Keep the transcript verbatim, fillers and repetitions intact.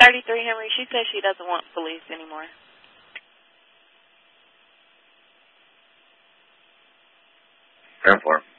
thirty-three Henry. She says she doesn't want police anymore. ten four.